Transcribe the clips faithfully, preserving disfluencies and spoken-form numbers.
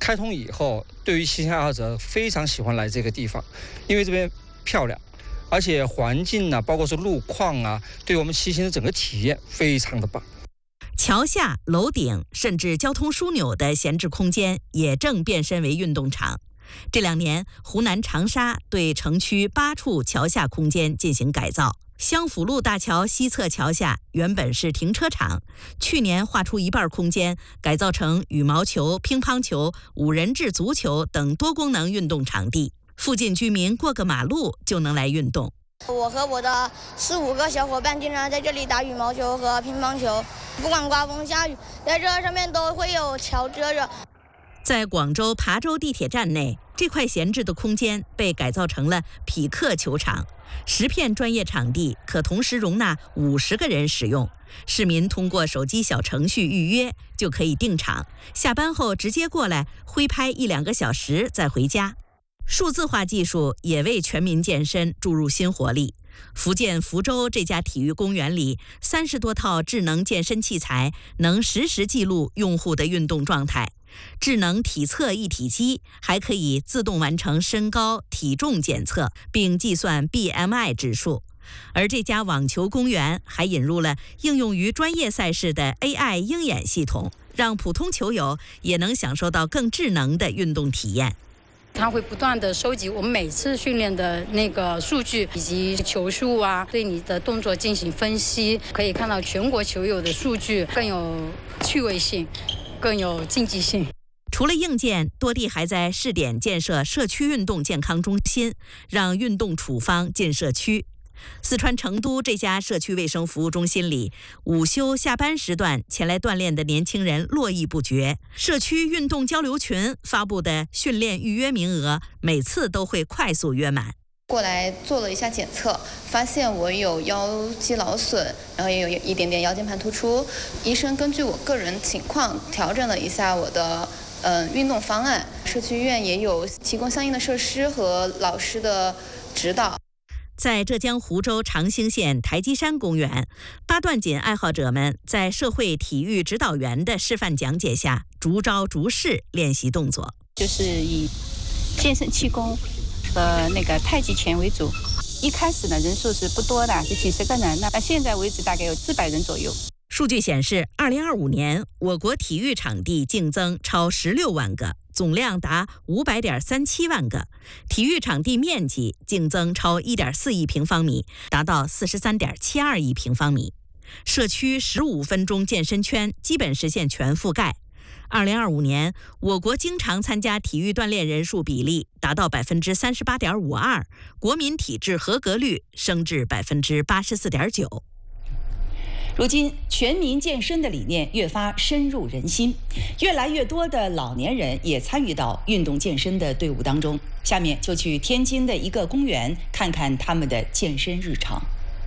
开通以后，对于骑行爱好者非常喜欢来这个地方，因为这边漂亮，而且环境啊，包括是路况啊，对我们骑行的整个体验非常的棒。 桥下、楼顶甚至交通枢纽的闲置空间也正变身为运动场。这两年，湖南长沙对城区八处桥下空间进行改造。湘府路大桥西侧桥下原本是停车场，去年划出一半空间，改造成羽毛球、乒乓球、五人制足球等多功能运动场地。附近居民过个马路就能来运动。 我和我的四五个小伙伴经常在这里打羽毛球和乒乓球，不管刮风下雨，在这上面都会有桥遮着。 在广州琶洲地铁站内，这块闲置的空间被改造成了匹克球场，十片专业场地可同时容纳五十个人使用。市民通过手机小程序预约就可以订场，下班后直接过来挥拍一两个小时再回家。数字化技术也为全民健身注入新活力。福建福州这家体育公园里，三十多套智能健身器材能实时记录用户的运动状态。智能体测一体机还可以自动完成身高、体重检测，并计算 B M I 指数。而这家网球公园还引入了应用于专业赛事的 A I 鹰眼系统，让普通球友也能享受到更智能的运动体验。 它会不断的收集我们每次训练的那个数据以及球数啊，对你的动作进行分析，可以看到全国球友的数据，更有趣味性，更有竞技性。 除了硬件，多地还在试点建设社区运动健康中心，让运动处方进社区。四川成都这家社区卫生服务中心里，午休下班时段前来锻炼的年轻人络绎不绝。社区运动交流群发布的训练预约名额，每次都会快速约满。 过来做了一下检测，发现我有腰肌劳损，然后也有一点点腰间盘突出。医生根据我个人情况调整了一下我的呃运动方案。社区医院也有提供相应的设施和老师的指导。 在浙江湖州长兴县台基山公园，八段锦爱好者们在社会体育指导员的示范讲解下，逐招逐式练习动作， 就是以健身气功和那个太极拳为主。一开始呢，人数是不多的，就几十个人，那现在为止大概有四百人左右。 数据显示，二零二五年我国体育场地净增超十六万个，总量达五百点三七万个，体育场地面积净增超一点四亿平方米，达到四十三点七二亿平方米。社区十五分钟健身圈基本实现全覆盖。二零二五年，我国经常参加体育锻炼人数比例达到百分之三十八点五二，国民体质合格率升至百分之八十四点九。 如今，全民健身的理念越发深入人心，越来越多的老年人也参与到运动健身的队伍当中。下面就去天津的一个公园看看他们的健身日常。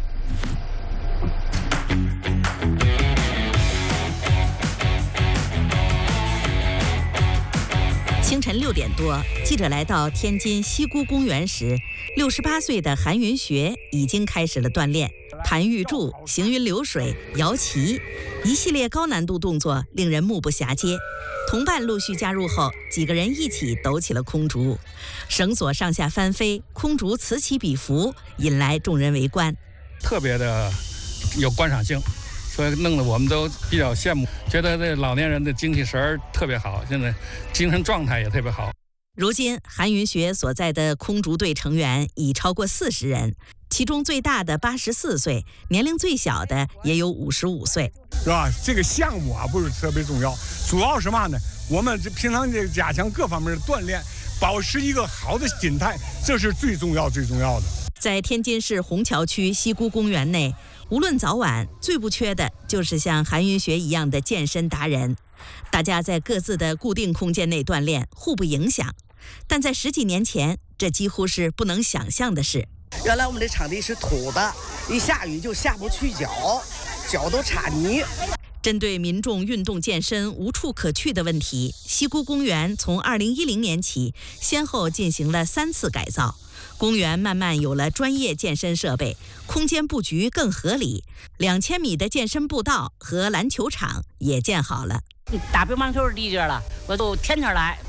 清晨六点多，记者来到天津西沽公园时，六十八岁的韩云学已经开始了锻炼。盘玉柱、行云流水、摇旗，一系列高难度动作令人目不暇接。同伴陆续加入后，几个人一起抖起了空竹，绳索上下翻飞，空竹此起彼伏，引来众人围观， 特别的有观赏性，所以弄得我们都比较羡慕，觉得这老年人的精气神儿特别好，现在精神状态也特别好。 如今，韩云学所在的空竹队成员已超过四十人，其中最大的八十四岁，年龄最小的也有五十五岁， 是吧？这个项目啊不是特别重要，主要是嘛呢？我们这平常这加强各方面的锻炼，保持一个好的心态，这是最重要最重要的。 在天津市虹桥区西沽公园内，无论早晚，最不缺的就是像韩云学一样的健身达人。大家在各自的固定空间内锻炼，互不影响。但在十几年前，这几乎是不能想象的事。 原来我们这场地是土的，一下雨就下不去脚，脚都插泥。 针对民众运动健身无处可去的问题，西沽公园从二零一零年起，先后进行了三次改造。公园慢慢有了专业健身设备，空间布局更合理，两千米的健身步道和篮球场也建好了。 打乒乓球的地界了，我都天天来。